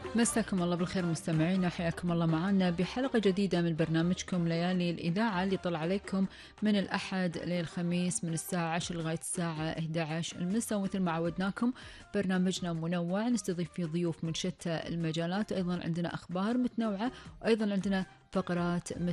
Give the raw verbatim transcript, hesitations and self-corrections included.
مساكم الله بالخير مستمعينا، حياكم الله معنا بحلقة جديدة من برنامجكم ليالي الإذاعة اللي طلع عليكم من الأحد للخميس من الساعة عشرة لغاية الساعة إحدى عشر المساء. ومثل ما عودناكم برنامجنا منوع، نستضيف فيه ضيوف من شتى المجالات، وأيضا عندنا أخبار متنوعة، وأيضا عندنا فقرات